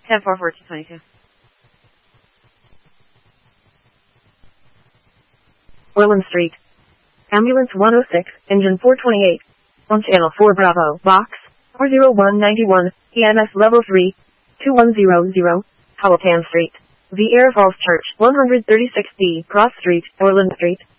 10-4 1422. Orland Street. Ambulance 106, engine 428. On channel 4 Bravo, box 40191, EMS level 3, 2100, Powhatan Street. The Air Falls Church, 136D, Cross Street, Orland Street.